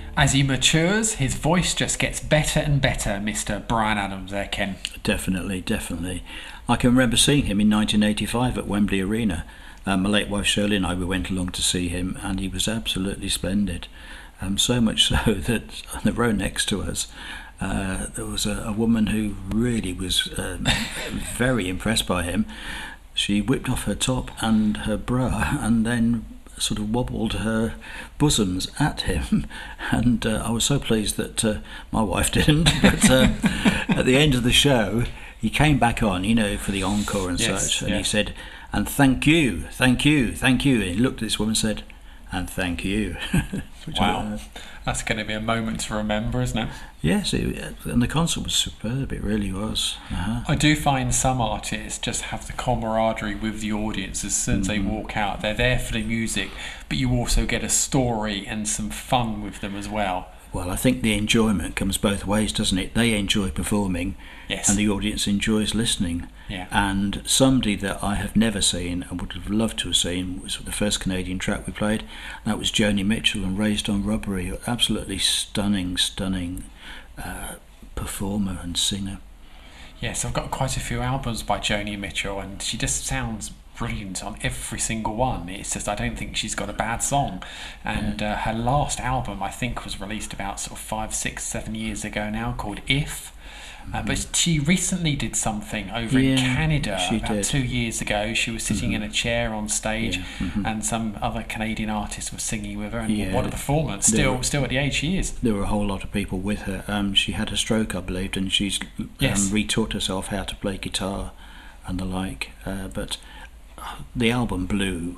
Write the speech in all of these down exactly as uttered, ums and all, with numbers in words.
As he matures, his voice just gets better and better, Mister Bryan Adams there, Ken. Definitely, definitely. I can remember seeing him in nineteen eighty-five at Wembley Arena. Um, my late wife Shirley and I, we went along to see him, and he was absolutely splendid. Um, so much so that on the row next to us, uh, there was a, a woman who really was um, very impressed by him. She whipped off her top and her bra and then sort of wobbled her bosoms at him, and uh, I was so pleased that uh, my wife didn't. But uh, at the end of the show, he came back on, you know, for the encore and yes, such, and yeah. he said, "And thank you, thank you, thank you." And he looked at this woman and said, "And thank you." Wow, that's going to be a moment to remember, isn't it? Yes, it, and the concert was superb, it really was. Uh-huh. I do find some artists just have the camaraderie with the audience as soon as mm-hmm. they walk out. They're there for the music, but you also get a story and some fun with them as well. Well, I think the enjoyment comes both ways, doesn't it? They enjoy performing, yes, and the audience enjoys listening. Yeah. And somebody that I have never seen and would have loved to have seen was the first Canadian track we played. That was Joni Mitchell and Raised on Rubbery. Absolutely stunning, stunning uh, performer and singer. Yes, I've got quite a few albums by Joni Mitchell, and she just sounds brilliant on every single one. It's just I don't think she's got a bad song, and yeah. uh, her last album I think was released about sort of five, six, seven years ago now, called If. Uh, but she recently did something over yeah, in Canada about did. two years ago. She was sitting mm-hmm. in a chair on stage, yeah. mm-hmm. and some other Canadian artists were singing with her. And yeah. what a performance! Still, were, still at the age she is. There were a whole lot of people with her. Um, she had a stroke, I believed, and she's um, yes. retaught herself how to play guitar and the like. Uh, but the album Blue,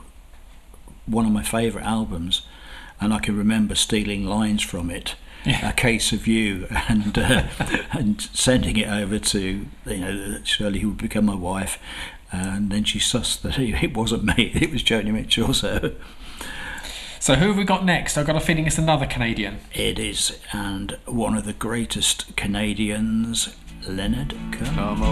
one of my favourite albums, and I can remember stealing lines from it. Yeah. A Case of You, and uh, and sending it over to, you know, Shirley, who would become my wife, and then she sussed that it wasn't me, it was Joni Mitchell. So, so who have we got next? I've got a feeling it's another Canadian. It is, and one of the greatest Canadians, Leonard Cohen.